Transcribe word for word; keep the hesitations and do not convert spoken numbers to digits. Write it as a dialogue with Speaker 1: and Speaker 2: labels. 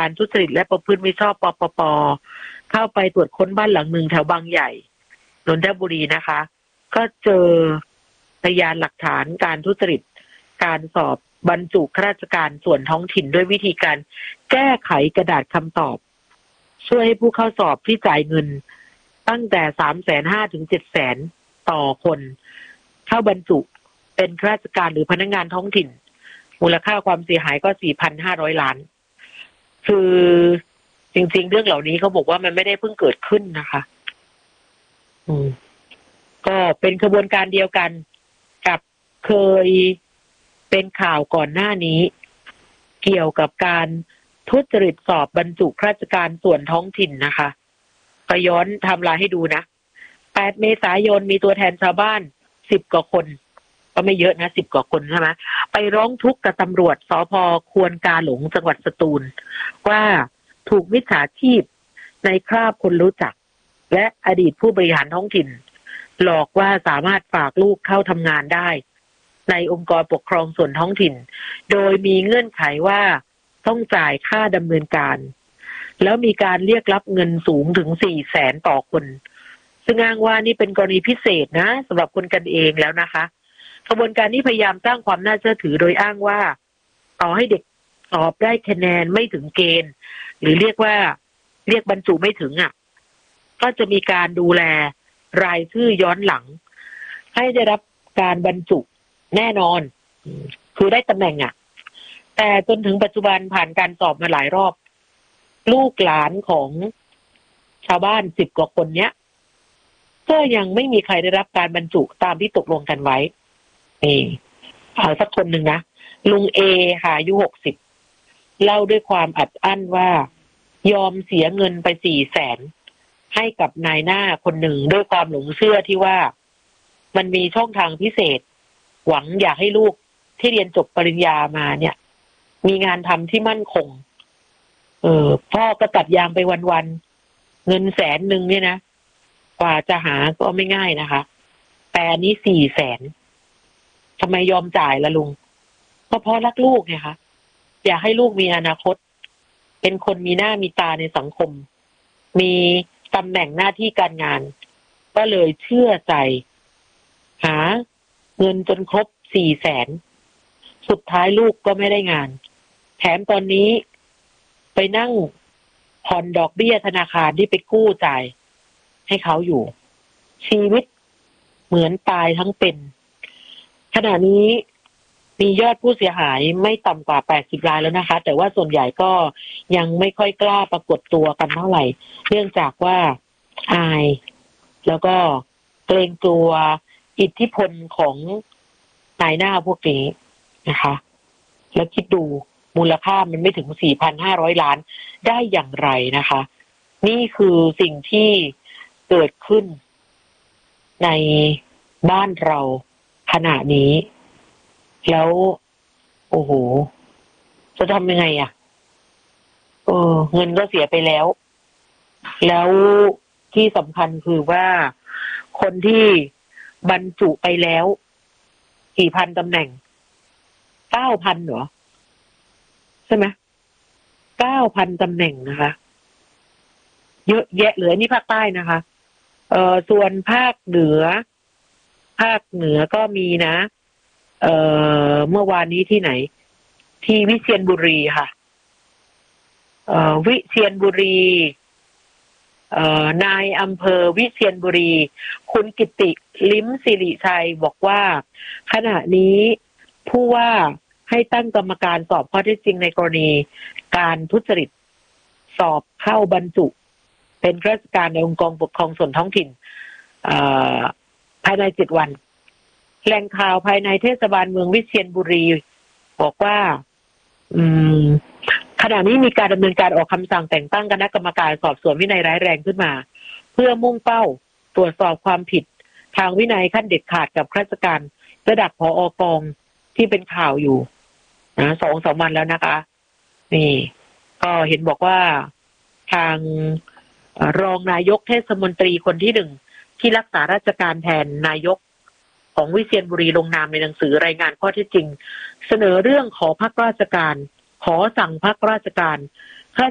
Speaker 1: การทุจริตและประพฤติมิชอบปปป.เข้าไปตรวจค้นบ้านหลังหนึ่งแถวบางใหญ่นนทบุรีนะคะก็เจอพยานหลักฐานการทุจริตการสอบบรรจุข้าราชการส่วนท้องถิ่นด้วยวิธีการแก้ไขกระดาษคำตอบช่วยให้ผู้เข้าสอบที่จ่ายเงินตั้งแต่ สามแสนห้าถึงเจ็ดแสน ต่อคนเข้าบรรจุเป็นข้าราชการหรือพนักงานท้องถิ่นมูลค่าความเสียหายก็ สี่พันห้าร้อย ล้านคือจริงๆเรื่องเหล่านี้เขาบอกว่ามันไม่ได้เพิ่งเกิดขึ้นนะคะอืมก็เป็นขบวนการเดียวกันกับเคยเป็นข่าวก่อนหน้านี้เกี่ยวกับการทุจริตสอบบรรจุข้าราชการส่วนท้องถิ่นนะคะก็ย้อนไทม์ไลน์ให้ดูนะแปดเมษายนมีตัวแทนชาวบ้านสิบกว่าคนก็ไม่เยอะนะสิบกว่าคนใช่ไหมไปร้องทุกข์กับตำรวจสภ.ควนกาหลงจังหวัดสตูลว่าถูกมิจฉาชีพในคราบคนรู้จักและอดีตผู้บริหารท้องถิ่นหลอกว่าสามารถฝากลูกเข้าทำงานได้ในองค์กรปกครองส่วนท้องถิ่นโดยมีเงื่อนไขว่าต้องจ่ายค่าดำเนินการแล้วมีการเรียกรับเงินสูงถึงสี่แสนต่อคนซึ่งอ้างว่านี่เป็นกรณีพิเศษนะสำหรับคนกันเองแล้วนะคะกระบวนการนี้พยายามสร้างความน่าเชื่อถือโดยอ้างว่าต่อให้เด็กสอบได้คะแนนไม่ถึงเกณฑ์หรือเรียกว่าเรียกบรรจุไม่ถึงอ่ะก็จะมีการดูแลรายชื่อย้อนหลังให้ได้รับการบรรจุแน่นอนคือได้ตำแหน่งอ่ะแต่จนถึงปัจจุบันผ่านการสอบมาหลายรอบลูกหลานของชาวบ้านสิบกว่าคนเนี้ยก็ยังไม่มีใครได้รับการบรรจุตามที่ตกลงกันไว้นี่เอาสักคนหนึ่งนะลุงเอค่ะอายุหกสิบเล่าด้วยความอัดอั้นว่ายอมเสียเงินไปสี่แสนให้กับนายหน้าคนหนึ่งด้วยความหลงเชื่อที่ว่ามันมีช่องทางพิเศษหวังอยากให้ลูกที่เรียนจบปริญญามาเนี่ยมีงานทำที่มั่นคงเออพ่อก็ตัดยางไปวันๆเงินแสนหนึ่งเนี่ยนะกว่าจะหาก็ไม่ง่ายนะคะแต่อันนี้สี่แสนทำไมยอมจ่ายละลุงก็เพราะรักลูกไงคะอยากให้ลูกมีอนาคตเป็นคนมีหน้ามีตาในสังคมมีตำแหน่งหน้าที่การงานก็เลยเชื่อใจหาเงินจนครบสี่แสนสุดท้ายลูกก็ไม่ได้งานแถมตอนนี้ไปนั่งผ่อนดอกเบี้ยธนาคารที่ไปกู้จ่ายให้เขาอยู่ชีวิตเหมือนตายทั้งเป็นขณะนี้มียอดผู้เสียหายไม่ต่ำกว่าแปดสิบรายแล้วนะคะแต่ว่าส่วนใหญ่ก็ยังไม่ค่อยกล้าปรากฏตัวกันเท่าไหร่เนื่องจากว่าอายแล้วก็เกรงกลัวอิทธิพลของนายหน้าพวกนี้นะคะแล้วคิดดูมูลค่ามันไม่ถึง สี่พันห้าร้อย ล้านได้อย่างไรนะคะนี่คือสิ่งที่เกิดขึ้นในบ้านเราขณะนี้แล้วโอ้โหจะทำยังไงอ่ะเออเงินก็เสียไปแล้วแล้วที่สำคัญคือว่าคนที่บรรจุไปแล้วกี่พันตำแหน่ง เก้าพัน เหรอใช่ไหม เก้าพัน ตำแหน่งนะคะเยอะแยะเหลือนี่ภาคใต้นะคะเอ่อส่วนภาคเหนือภาคเหนือก็มีนะเอ่อเมื่อวานนี้ที่ไหนที่วิเชียรบุรีค่ะเอ่อวิเชียรบุรีเอ่อนายอำเภอวิเชียรบุรีคุณกิติลิ้มสิริชัยบอกว่าขณะนี้ผู้ว่าให้ตั้งกรรมการสอบข้อเท็จจริงในกรณีการทุจริตสอบเข้าบรรจุเป็นข้าราชการในองค์กรปกครองส่วนท้องถิ่นภายในเจ็ดวันแหล่งข่าวภายในเทศบาลเมืองวิเชียรบุรีบอกว่าอืมขณะนี้มีการดำเนินการออกคำสั่งแต่งตั้งคณะกรรมการสอบสวนวินัยร้ายแรงขึ้นมาเพื่อมุ่งเป้าตรวจสอบความผิดทางวินัยขั้นเด็ดขาดกับข้าราชการระดับผอ.กองที่เป็นข่าวอยู่นะสองสามวันแล้วนะคะนี่ก็เห็นบอกว่าทางรองนายกเทศมนตรีคนที่หนึ่งที่รักษาราชการแทนนายกของวิเชียรบุรีลงนามในหนังสือรายงานข้อเท็จจริงเสนอเรื่องขอพักราชการขอสั่งพักราชการ